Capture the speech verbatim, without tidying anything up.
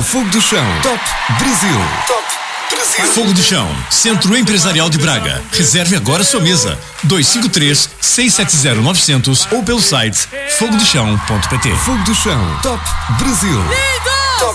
Fogo do Chão. Top Brasil. Top Brasil. Fogo do Chão, Centro Empresarial de Braga. Reserve agora sua mesa. dois cinco três, seis sete zero, nove zero zero ou pelo site fogo do chão ponto pt. Fogo do Chão. Top Brasil.